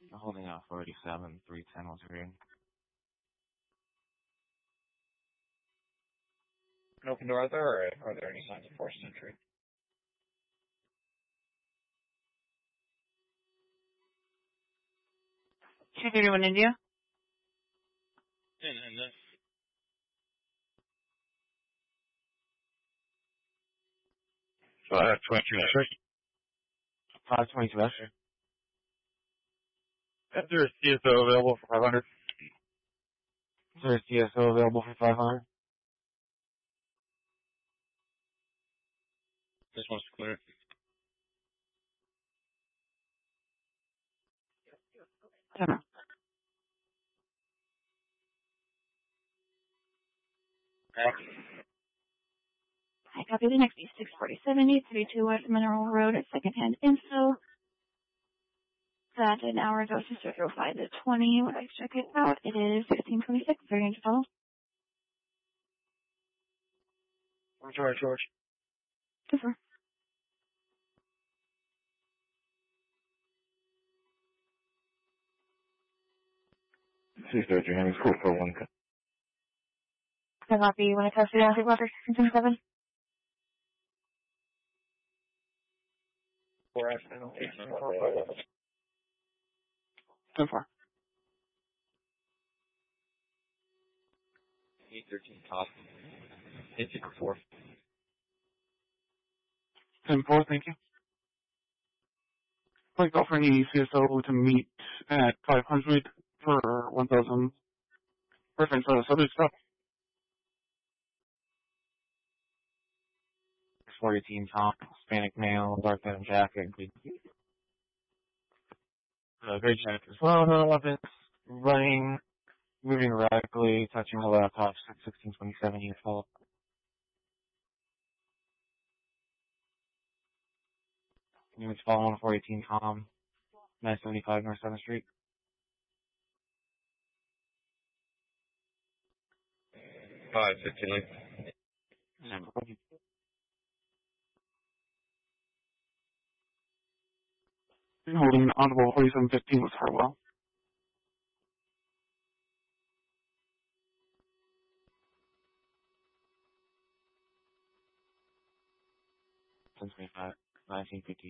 Holding out 47, 310 was reading. An open door there, or are there any signs of forced entry? 231 India. And this. So I have 22 extra. 522 extra. Is there a CSO available for 500? Is there a CSO available for 500? This one's clear. I don't know. I copy the next E64070, 32 West Mineral Road at secondhand info. That an hour ago, Sister 05 to 20. When I check it out, it is 1626. Very info. George. Super. C-Star, your name is cool for 1. I copy when I test the athlete letter 1627. 4F, 10-4. 813 top. 864. 10-4, thank you. Like offering the CSO to meet at 500 for 1,000 reference subject stuff. 418 Tom, Hispanic male, dark denim jacket, gray jacket as well, no weapons, running, moving erratically, touching the laptop, 1627 unit follow. Units following 418 Tom, 975 North 7th Street. 559. Holding audible 4715 was Harwell. Since 1950.